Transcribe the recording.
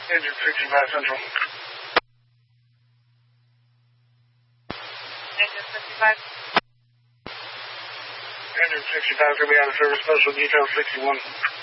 Engine 65 Central. Engine 65. Engine 65 is going to be out of service, special detail 61.